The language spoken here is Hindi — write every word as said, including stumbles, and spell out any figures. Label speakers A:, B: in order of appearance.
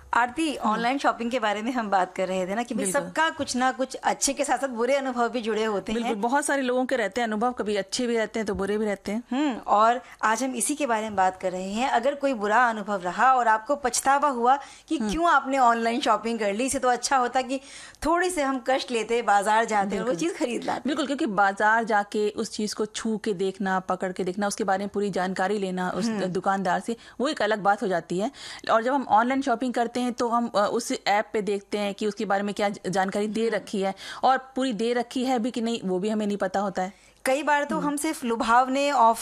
A: आरती, ऑनलाइन शॉपिंग के बारे में हम बात कर रहे थे ना कि भाई सबका कुछ ना कुछ अच्छे के साथ साथ बुरे अनुभव भी जुड़े होते हैं।
B: बिल्कुल, बहुत सारे लोगों के रहते हैं अनुभव, कभी अच्छे भी रहते हैं तो बुरे भी रहते हैं।
A: हम्म और आज हम इसी के बारे में बात कर रहे हैं। अगर कोई बुरा अनुभव रहा और आपको पछतावा हुआ कि क्यों आपने ऑनलाइन शॉपिंग कर ली, इसे तो अच्छा होता कि थोड़ी से हम कष्ट लेते, बाजार जाते और वो चीज खरीद लाते।
B: बिल्कुल, क्योंकि बाजार जाके उस चीज को छू के देखना, पकड़ के देखना, उसके बारे में पूरी जानकारी लेना उस दुकानदार से, वो एक अलग बात हो जाती है। और जब हम ऑनलाइन शॉपिंग करते हैं तो हम उस ऐप पे देखते हैं कि उसके बारे में क्या जानकारी दे रखी है और पूरी दे रखी है भी कि नहीं, वो भी हमें नहीं पता होता है।
A: कई बार तो हम सिर्फ लुभावने ऑफर